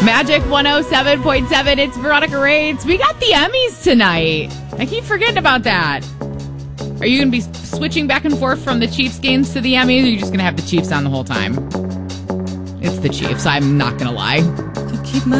Magic 107.7. It's Veronica Rades. We got the Emmys tonight. I keep forgetting about that. Are you going to be switching back and forth from the Chiefs games to the Emmys, or are you just going to have the Chiefs on the whole time? It's the Chiefs. I'm not going to lie. Keep my